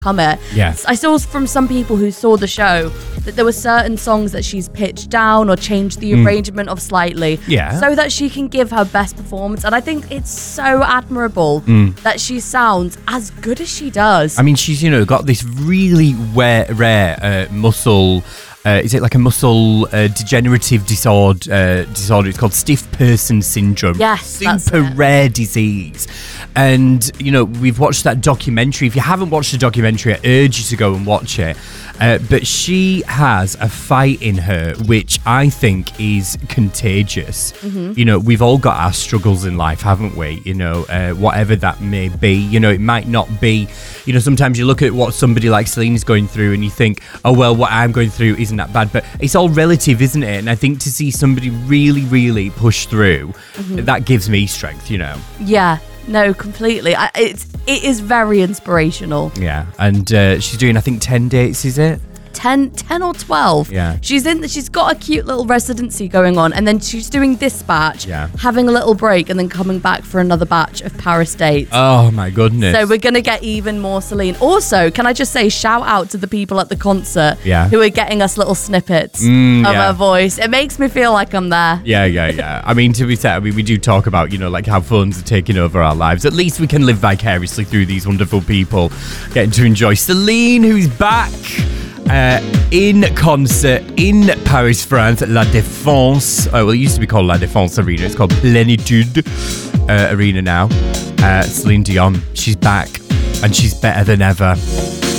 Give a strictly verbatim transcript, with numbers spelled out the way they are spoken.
Comer. Yeah. I saw from some people who saw the show that there were certain songs that she's pitched down or changed the Mm. arrangement of slightly, Yeah. so that she can give her best performance. And I think it's so admirable Mm. that she sounds as good as she does. I mean, she's, you know, got this really rare, rare uh, muscle. Uh, is it like a muscle uh, degenerative disorder? Uh, disorder. It's called stiff person syndrome. Yes, that's super it. rare disease. And you know, we've watched that documentary. If you haven't watched the documentary, I urge you to go and watch it. Uh, but she has a fight in her, which I think is contagious. Mm-hmm. You know, we've all got our struggles in life, haven't we? You know, uh, whatever that may be. You know, it might not be. You know, sometimes you look at what somebody like Celine is going through and you think, oh, well, what I'm going through isn't that bad. But it's all relative, isn't it? And I think to see somebody really, really push through, Mm-hmm. that gives me strength, you know? Yeah, no, completely. I, it's it is very inspirational. Yeah. And uh, she's doing, I think, ten dates, is it? ten, ten or twelve. Yeah. She's in. She's got a cute little residency going on, and then she's doing this batch, Yeah. having a little break, and then coming back for another batch of Paris dates. Oh, my goodness. So we're going to get even more Celine. Also, can I just say shout out to the people at the concert Yeah. who are getting us little snippets Mm, of yeah. her voice. It makes me feel like I'm there. Yeah, yeah, yeah. I mean, to be fair, I mean, we do talk about, you know, like how phones are taking over our lives. At least we can live vicariously through these wonderful people, getting to enjoy Celine, who's back uh, in concert in Paris, France, La Défense. Oh, well, it used to be called La Défense Arena. It's called Plénitude uh, Arena now. Uh, Celine Dion, she's back, and she's better than ever.